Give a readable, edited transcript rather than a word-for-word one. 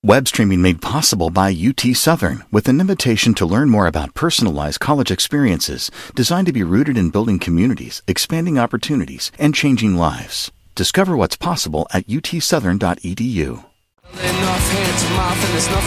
Web streaming made possible by UT Southern with an invitation to learn more about personalized college experiences designed to be rooted in building communities, expanding opportunities, and changing lives. Discover what's possible at utsouthern.edu.